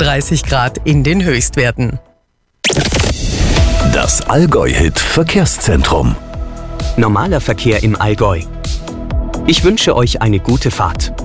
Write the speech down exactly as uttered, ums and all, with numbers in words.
einunddreißig Grad in den Höchstwerten. Das Allgäu-Hit Verkehrszentrum. Normaler Verkehr im Allgäu. Ich wünsche euch eine gute Fahrt.